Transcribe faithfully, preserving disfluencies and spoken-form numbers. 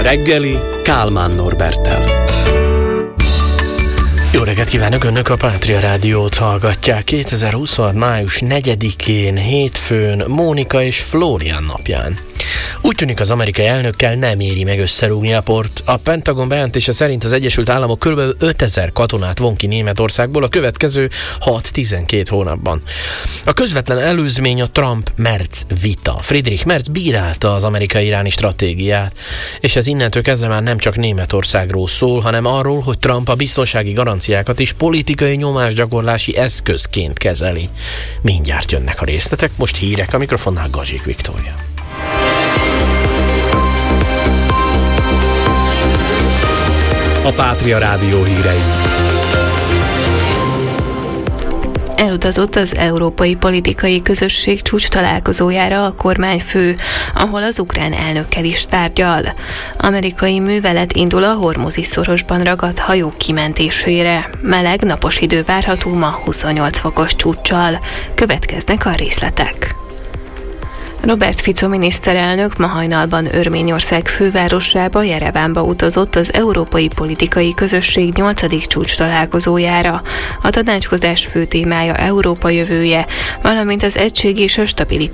reggeli Kálmán Norberttel. Jó reggelt kívánok, Önök a Pátria Rádiót hallgatják. kétezer-huszonhat. május negyedikén, hétfőn, Mónika és Flórián napján. Úgy tűnik, az amerikai elnökkel nem éri meg összerúgni a port. A Pentagon bejelentése szerint az Egyesült Államok kb. ötezer katonát von ki Németországból a következő hat-tizenkét hónapban. A közvetlen előzmény a Trump-Merz vita. Friedrich Merz bírálta az amerikai-iráni stratégiát, és ez innentől kezdve már nem csak Németországról szól, hanem arról, hogy Trump a biztonsági garanciákat is politikai nyomásgyakorlási eszközként kezeli. Mindjárt jönnek a részletek, most hírek, a mikrofonnál Gazsik Viktória. A Pátria Rádió hírei. Elutazott az Európai Politikai Közösség csúcs találkozójára a kormányfő, ahol az ukrán elnökkel is tárgyal. Amerikai művelet indul a Hormuzi szorosban ragadt hajók kimentésére. Meleg, napos idő várható ma huszonnyolc fokos csúccsal. Következnek a részletek. Robert Fico miniszterelnök ma hajnalban Örményország fővárosába, Jerevánba utazott az Európai Politikai Közösség nyolcadik csúcs találkozójára. A tanácskozás fő témája Európa jövője, valamint az egység és a stabilitás